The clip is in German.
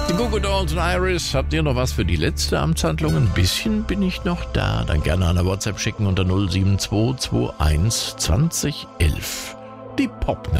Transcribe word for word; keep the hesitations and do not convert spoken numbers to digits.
Die Goo Goo Dolls und Iris, habt ihr noch was für die letzte Amtshandlung? Ein bisschen bin ich noch da. Dann gerne eine WhatsApp schicken unter null sieben zwei zwei eins zwanzig elf. Die Popner.